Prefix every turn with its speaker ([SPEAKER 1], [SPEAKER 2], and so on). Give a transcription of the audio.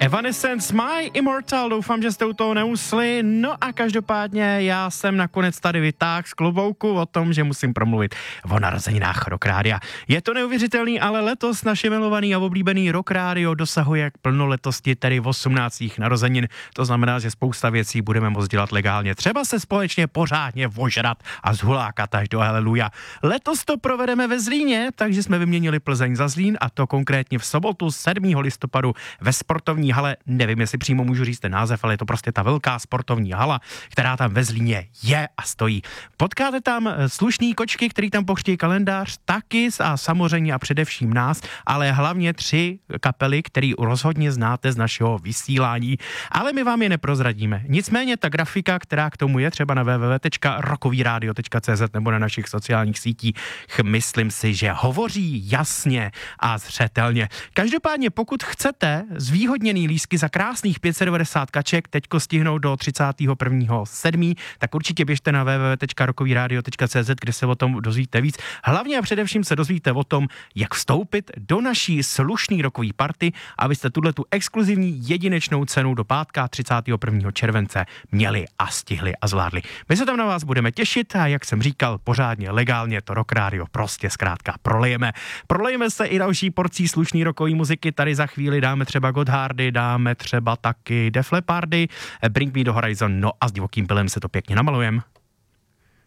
[SPEAKER 1] Evanescence, My Immortal, doufám, že jste u toho neusli. No a každopádně já jsem nakonec tady vytáhl z klobouku o tom, že musím promluvit o narozeninách Rock Rádia. Je to neuvěřitelný, ale letos naše milovaný a oblíbený Rock Radio dosahuje k plnoletosti, tedy 18. narozenin. To znamená, že spousta věcí budeme moct dělat legálně. Třeba se společně pořádně ožrat a zhulákat až do haleluja. Letos to provedeme ve Zlíně, takže jsme vyměnili Plzeň za Zlín, a to konkrétně v sobotu 7. listopadu ve sportovní hale. Nevím, jestli přímo můžu říct ten název, ale je to prostě ta velká sportovní hala, která tam ve Zlíně je a stojí. Potkáte tam slušný kočky, který tam pochtějí kalendář, taky a samozřejmě a především nás, ale hlavně 3 kapely, který rozhodně znáte z našeho vysílání, ale my vám je neprozradíme. Nicméně ta grafika, která k tomu je třeba na www.rockovyradio.cz nebo na našich sociálních sítích, myslím si, že hovoří jasně a zřetelně. Každopádně, pokud chcete zvýhodněný lístky za krásných 590 kaček teďko stihnout do 31.7., tak určitě běžte na www.rockovyradio.cz, kde se o tom dozvíte víc. Hlavně a především se dozvíte o tom, jak vstoupit do naší slušný rockový party, abyste tu exkluzivní jedinečnou cenu do pátka 31. července měli a stihli a zvládli. My se tam na vás budeme těšit a jak jsem říkal, pořádně legálně to Rock Radio prostě zkrátka prolejeme. Prolejeme se i další porcí slušný rockový muziky. Tady za chvíli dáme třeba Gothardy, dáme třeba taky Def Leppardy, Bring Me the Horizon, no a s Divokým pilem se to pěkně namalujeme.